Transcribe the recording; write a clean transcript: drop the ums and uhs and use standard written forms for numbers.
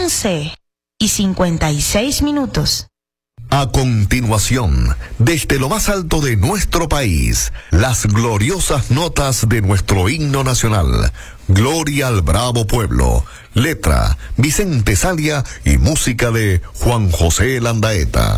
11:56. A continuación, desde lo más alto de nuestro país, las gloriosas notas de nuestro himno nacional. Gloria al bravo pueblo. Letra, Vicente Salia y música de Juan José Landaeta.